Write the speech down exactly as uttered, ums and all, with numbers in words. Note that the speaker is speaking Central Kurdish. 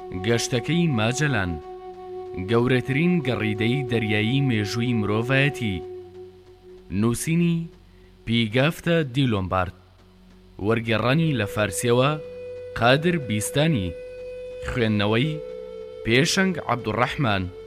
گەشتەکەی ماجەلان گەورەترین گەڕیدەی دەریایی مێژووی مرۆڤایەتی. نووسینی پیگافتە دیلۆمبارد. وەرگێڕانی لە فارسیەوە قادر بیستانی. خوێندنەوەی پێشەنگ عەبدوڕەحمان.